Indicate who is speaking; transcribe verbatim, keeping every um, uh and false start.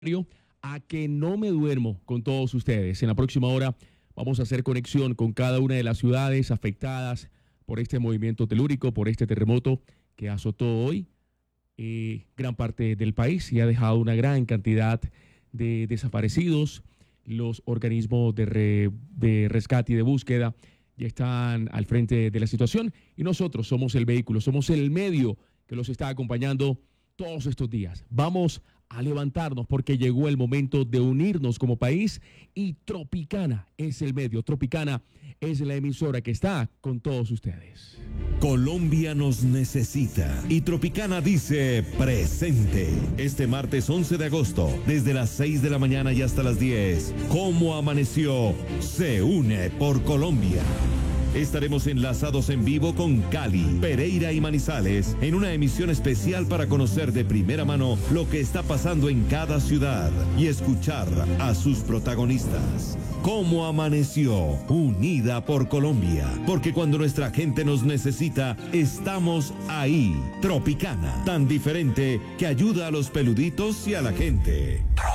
Speaker 1: a que no me duermo con todos ustedes. En la próxima hora vamos a hacer conexión con cada una de las ciudades afectadas por este movimiento telúrico, por este terremoto que azotó hoy eh, gran parte del país y ha dejado una gran cantidad de desaparecidos. Los organismos de, re, de rescate y de búsqueda ya están al frente de la situación y nosotros somos el vehículo, somos el medio que los está acompañando todos estos días. Vamos a levantarnos porque llegó el momento de unirnos como país y Tropicana es el medio, Tropicana es la emisora que está con todos ustedes.
Speaker 2: Colombia nos necesita y Tropicana dice presente. Este martes once de agosto, desde las seis de la mañana y hasta las diez, ¿Cómo amaneció? Se une por Colombia. Estaremos enlazados en vivo con Cali, Pereira y Manizales en una emisión especial para conocer de primera mano lo que está pasando en cada ciudad y escuchar a sus protagonistas. ¿Cómo amaneció? Unida por Colombia. Porque cuando nuestra gente nos necesita, estamos ahí. Tropicana, tan diferente que ayuda a los peluditos y a la gente.